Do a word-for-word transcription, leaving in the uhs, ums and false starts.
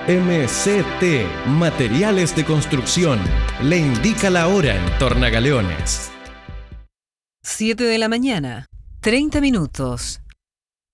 M C T, Materiales de Construcción, le indica la hora en Tornagaleones. siete de la mañana, treinta minutos.